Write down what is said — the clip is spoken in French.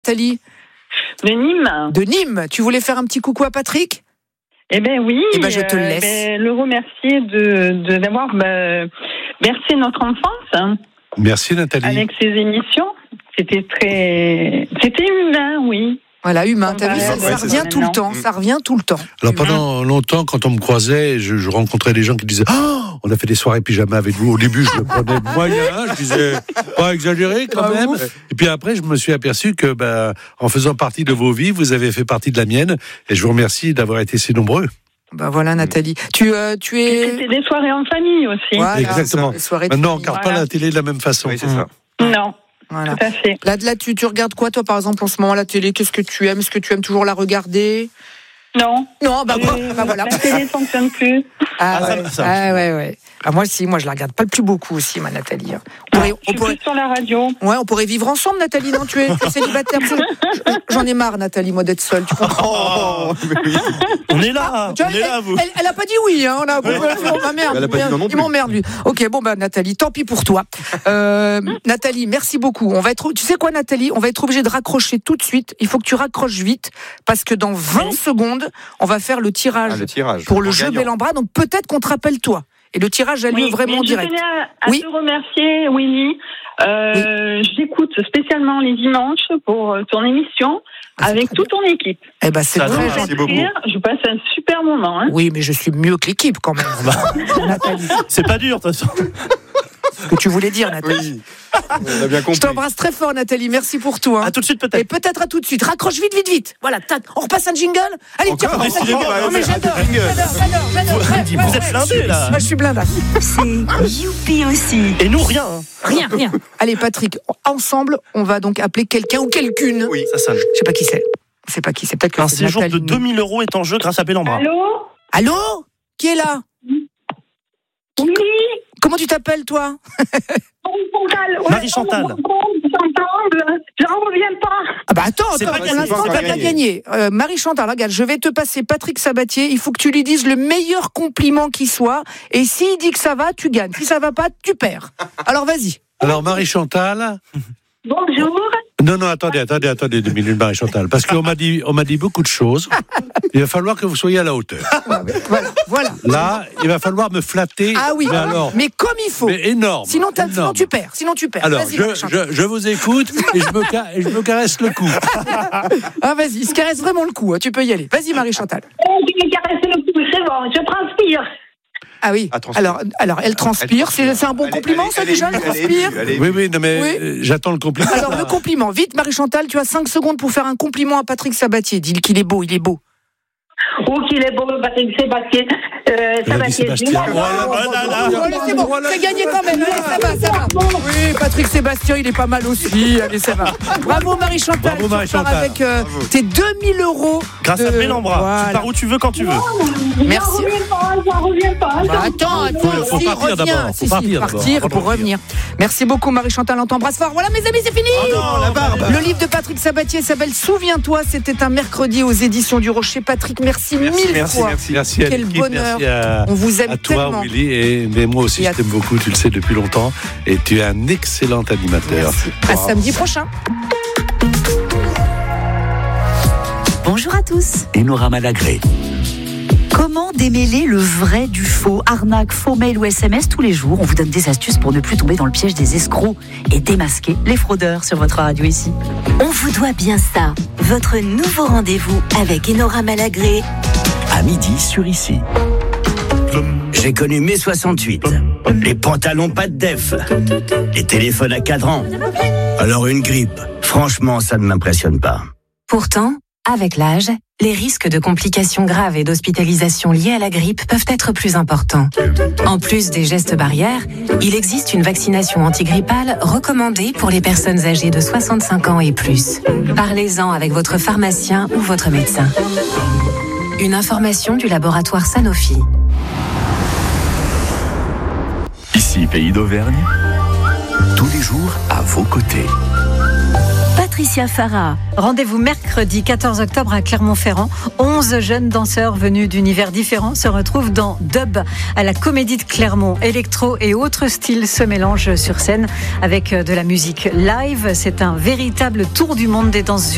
Nathalie? De Nîmes. De Nîmes. Tu voulais faire un petit coucou à Patrick? Eh ben oui. Eh ben je te le laisse. Le remercier d'avoir bercé notre enfance. Hein, Merci Nathalie. avec ses émissions. C'était humain, oui. Voilà, humain, t'as vu, ça revient tout le temps, ça revient tout le temps. Alors pendant longtemps, quand on me croisait, je rencontrais des gens qui disaient « on a fait des soirées pyjama avec vous ». Au début, je le prenais moyen, je disais « pas exagéré quand même ». Et puis après, je me suis aperçu que, en faisant partie de vos vies, vous avez fait partie de la mienne. Et je vous remercie d'avoir été si nombreux. Voilà, Nathalie. Tu es... C'était des soirées en famille aussi. Voilà, exactement. Maintenant, on ne regarde pas la télé de la même façon. Oui, c'est ça. Non. Voilà. Tout à fait. Là, tu regardes quoi, toi, par exemple, en ce moment, la télé? Qu'est-ce que tu aimes? Est-ce que tu aimes toujours la regarder? Non. Non, voilà. La télé ne fonctionne plus. Ouais. Moi aussi, je la regarde pas le plus beaucoup aussi, ma Nathalie. On pourrait sur la radio. Ouais, on pourrait vivre ensemble, Nathalie, non? Tu es célibataire. J'en ai marre, Nathalie, moi, d'être seule. Tu comprends? On est là, vous. Elle a pas dit oui, hein. Ma merde. Elle a pas dit non plus. Il m'emmerde, lui. Ok, Nathalie, tant pis pour toi. Nathalie, merci beaucoup. Tu sais quoi, Nathalie? On va être obligé de raccrocher tout de suite. Il faut que tu raccroches vite, parce que dans 20 secondes, on va faire le tirage pour le jeu Bellambra. Donc peut-être qu'on te rappelle toi. Et le tirage a lieu vraiment direct. Je tenais à te remercier, Willy. J'écoute spécialement les dimanches pour ton émission avec toute ton équipe. Eh ben, c'est très gentil. Beaucoup. Je passe un super moment. Hein. Oui, mais je suis mieux que l'équipe quand même. Nathalie. C'est pas dur, de toute façon. Ce que tu voulais dire, Nathalie. Oui, on a bien compris. Je t'embrasse très fort, Nathalie. Merci pour tout. Hein. À tout de suite, peut-être. Et peut-être à tout de suite. Raccroche vite. Voilà, on repasse un jingle. Allez, tiens, j'adore. Vous êtes blindés, là. Moi, je suis blindé. C'est youpi aussi. Et nous, rien. Rien. Allez, Patrick, ensemble, on va donc appeler quelqu'un ou quelqu'une. Oui, ça sonne. Je sais pas qui c'est. Peut-être que Un c'est séjour Nathalie. de 2000 € est en jeu grâce à Bellambra. Allô? Qui est là? Oui. Comment tu t'appelles, toi? Marie-Chantal. J'en reviens pas. Attends, C'est pas pour gagné, l'instant, c'est t'as pas pas gagné. Marie-Chantal, regarde, je vais te passer Patrick Sabatier. Il faut que tu lui dises le meilleur compliment qui soit. Et s'il dit que ça va, tu gagnes. Si ça va pas, tu perds. Alors, vas-y. Alors Marie-Chantal... Bonjour. Non, attendez 2 minutes, Marie-Chantal. Parce qu'on m'a dit beaucoup de choses. Il va falloir que vous soyez à la hauteur. Voilà. Là, il va falloir me flatter. Ah oui, mais comme il faut. Mais énorme. Sinon tu perds. Alors, vas-y, Marie-Chantal. je vous écoute et je me caresse le cou. Vas-y, il se caresse vraiment le cou. Tu peux y aller. Vas-y, Marie-Chantal. Je vais caresser le cou, c'est bon, je transpire. Ah oui. Alors, elle transpire. C'est un bon compliment, ça, déjà, elle transpire. Oui, non, mais j'attends le compliment. Alors, le compliment. Vite, Marie-Chantal, tu as 5 secondes pour faire un compliment à Patrick Sabatier. Dis-lui qu'il est beau, il est beau. Oh, qu'il est beau, Patrick Sébastien. Sébastien. C'est bon, c'est gagné quand même. Allez, ça va. Oui, Patrick Sébastien, il est pas mal aussi. Allez, ça va. Bravo, Marie-Chantal. Bravo, Marie-Chantal. Avec tes 2000 €. Grâce à Bellambra. Voilà. Tu pars où tu veux, quand tu veux. Merci. J'en reviens pas. Attends, faut partir d'abord. Faut partir pour revenir. Merci beaucoup, Marie-Chantal, on t'embrasse fort. Voilà, mes amis, c'est fini. La barbe. Le livre de Patrick Sabatier s'appelle Souviens-toi, c'était un mercredi aux éditions du Rocher. Patrick, merci mille fois. Merci à Quel l'équipe, bonheur. merci On vous aime à toi, tellement. Willy, mais moi aussi je t'aime beaucoup, tu le sais depuis longtemps, et tu es un excellent animateur. À samedi prochain. Bonjour à tous. Enora Malagré. Comment démêler le vrai du faux? Arnaque, faux mail ou SMS, tous les jours, on vous donne des astuces pour ne plus tomber dans le piège des escrocs et démasquer les fraudeurs sur votre radio ici. On vous doit bien ça. Votre nouveau rendez-vous avec Enora Malagré. À midi sur Ici. J'ai connu mai 68. Les pantalons pas de def. Les téléphones à cadran. Alors une grippe, franchement, ça ne m'impressionne pas. Pourtant, avec l'âge, les risques de complications graves et d'hospitalisation liées à la grippe peuvent être plus importants. En plus des gestes barrières, il existe une vaccination antigrippale recommandée pour les personnes âgées de 65 ans et plus. Parlez-en avec votre pharmacien ou votre médecin. Une information du laboratoire Sanofi. Ici, pays d'Auvergne. Tous les jours, à vos côtés. Patricia Farah. Rendez-vous mercredi 14 octobre à Clermont-Ferrand. 11 jeunes danseurs venus d'univers différents se retrouvent dans Dub à la Comédie de Clermont. Électro et autres styles se mélangent sur scène avec de la musique live. C'est un véritable tour du monde des danses